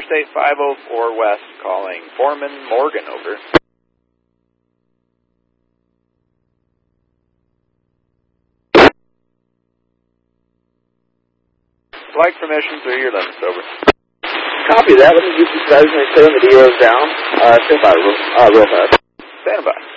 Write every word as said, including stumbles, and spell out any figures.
Interstate five oh four West, calling Foreman Morgan, over. Flight permission through your limits, over. Copy that. Let me get you guys and stay on the D Os down. Uh, stand by real, uh, real fast. Stand by.